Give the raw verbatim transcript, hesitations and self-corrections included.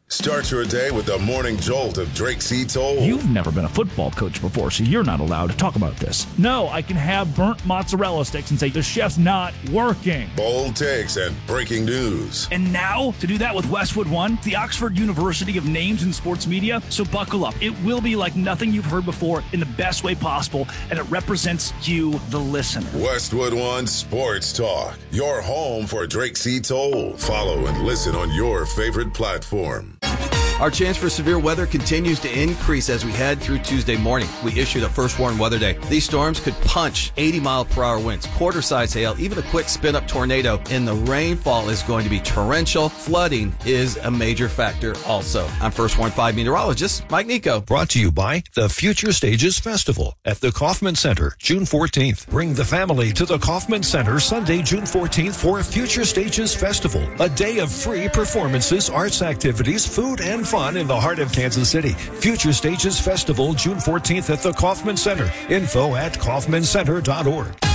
Start your day with the morning jolt of Drake C. Toll. You've never been a football coach before, so you're not allowed to talk about this. No, I can have burnt mozzarella sticks and say the chef's not working. Bold takes and breaking news. And now, to do that with Westwood One, the Oxford University of Names in Sports Media. So buckle up. It will be like nothing you've heard before in the best way possible, and it represents you, the listener. Westwood One Sports Talk, your home for Drake C. Toll. Follow and listen on your favorite platform. Our chance for severe weather continues to increase as we head through Tuesday morning. We issued a first warn weather day. These storms could punch eighty mile per hour winds, quarter-size hail, even a quick spin-up tornado, and the rainfall is going to be torrential. Flooding is a major factor also. I'm First Warn five meteorologist Mike Nico. Brought to you by the Future Stages Festival at the Kaufman Center, June fourteenth. Bring the family to the Kaufman Center Sunday, June fourteenth for Future Stages Festival, a day of free performances, arts activities, food, and fun in the heart of Kansas City. Future Stages Festival, June fourteenth at the Kaufman Center. Info at kaufman center dot org.